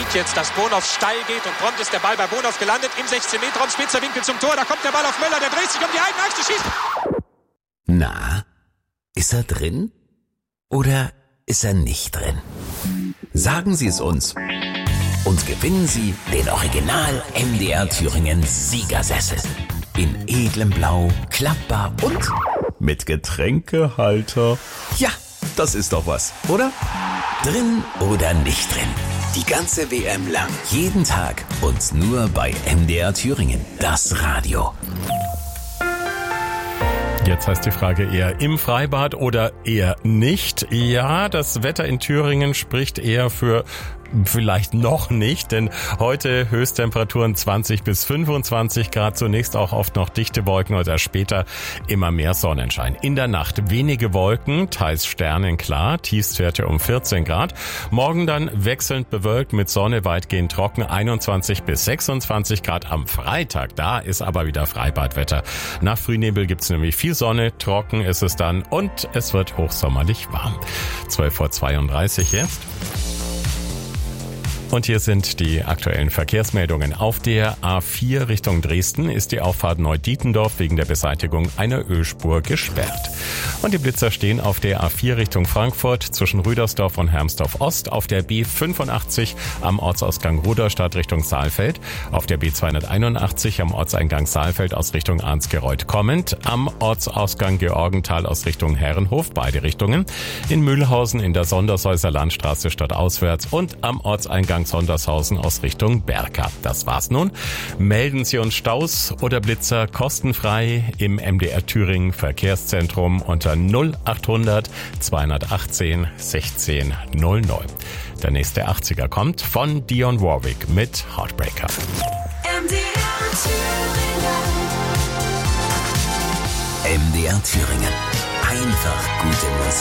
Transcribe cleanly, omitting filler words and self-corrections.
sieht jetzt, dass Bonhoff steil geht und prompt ist der Ball bei Bonhoff gelandet im 16-Meter-Raum, spitzer Winkel zum Tor, da kommt der Ball auf Möller, der dreht sich um die eigene Achse, schießt. Na, ist er drin? Oder ist er nicht drin? Sagen Sie es uns und gewinnen Sie den Original MDR Thüringen Siegersessel. In edlem Blau, klappbar und mit Getränkehalter. Ja, das ist doch was, oder? Drin oder nicht drin? Die ganze WM lang, jeden Tag und nur bei MDR Thüringen, das Radio. Jetzt heißt die Frage eher im Freibad oder eher nicht. Ja, das Wetter in Thüringen spricht eher für vielleicht noch nicht, denn heute Höchsttemperaturen 20 bis 25 Grad, zunächst auch oft noch dichte Wolken oder später immer mehr Sonnenschein. In der Nacht wenige Wolken, teils sternenklar, Tiefstwerte um 14 Grad. Morgen dann wechselnd bewölkt mit Sonne, weitgehend trocken, 21 bis 26 Grad am Freitag. Da ist aber wieder Freibadwetter. Nach Frühnebel gibt's nämlich viel Sonne, trocken ist es dann und es wird hochsommerlich warm. 12:32 jetzt. Und hier sind die aktuellen Verkehrsmeldungen. Auf der A4 Richtung Dresden ist die Auffahrt Neudietendorf wegen der Beseitigung einer Ölspur gesperrt. Und die Blitzer stehen auf der A4 Richtung Frankfurt zwischen Rüdersdorf und Hermsdorf Ost, auf der B85 am Ortsausgang Ruderstadt Richtung Saalfeld, auf der B281 am Ortseingang Saalfeld aus Richtung Arnsgereuth kommend, am Ortsausgang Georgenthal aus Richtung Herrenhof, beide Richtungen, in Mühlhausen in der Sondershäuser Landstraße stadtauswärts und am Ortseingang Sondershausen aus Richtung Berka. Das war's nun. Melden Sie uns Staus oder Blitzer kostenfrei im MDR Thüringen Verkehrszentrum unter 0800 218 16 00. Der nächste 80er kommt von Dionne Warwick mit Heartbreaker. MDR Thüringen. Einfach gute Musik.